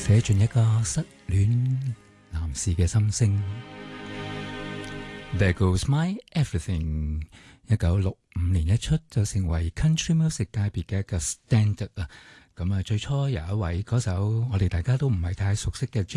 寫進一個失戀男士嘅心聲。There Goes My Everything， 1965年一出就成為 Country Music 界別嘅一個 standard 啊！咁啊，最初有一位嗰首我哋大家都唔係太熟悉嘅